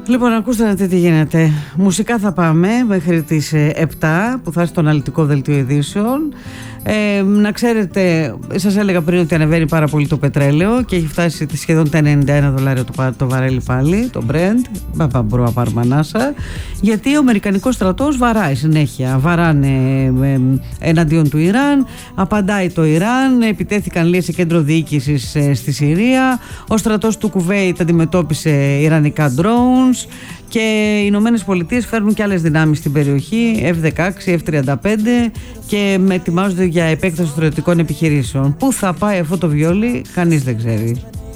Λοιπόν, ακούστε να δείτε τι γίνεται. Μουσικά θα πάμε μέχρι τις 7 που θα είναι στο αναλυτικό δελτίο ειδήσεων. Να ξέρετε, σας έλεγα πριν ότι ανεβαίνει πάρα πολύ το πετρέλαιο και έχει φτάσει σχεδόν τα $91 το βαρέλι πάλι, το Brent. Μπορούμε να πάρουμε ανάσα. Γιατί ο Αμερικανικός στρατός βαράει συνέχεια. Βαράνε εναντίον του Ιράν, απαντάει το Ιράν, επιτέθηκαν λέει σε κέντρο διοίκησης στη Συρία. Ο στρατός του Κουβέιτ αντιμετώπισε ιρανικά drones. Και οι Ηνωμένες Πολιτείες φέρνουν και άλλες δυνάμεις στην περιοχή, F-16, F-35 και ετοιμάζονται για επέκταση στρατιωτικών επιχειρήσεων. Πού θα πάει αυτό το βιόλι, κανείς δεν ξέρει.